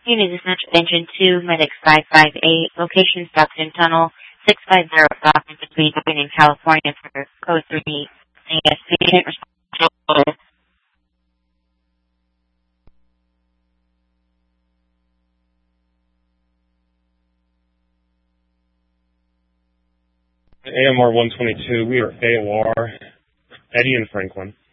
Unit is Metro Engine 2, Medic 558, location Stockton Tunnel, 650 Stockton between Oregon and California for code 3 CSP. AMR 122, we are AOR, Eddie and Franklin.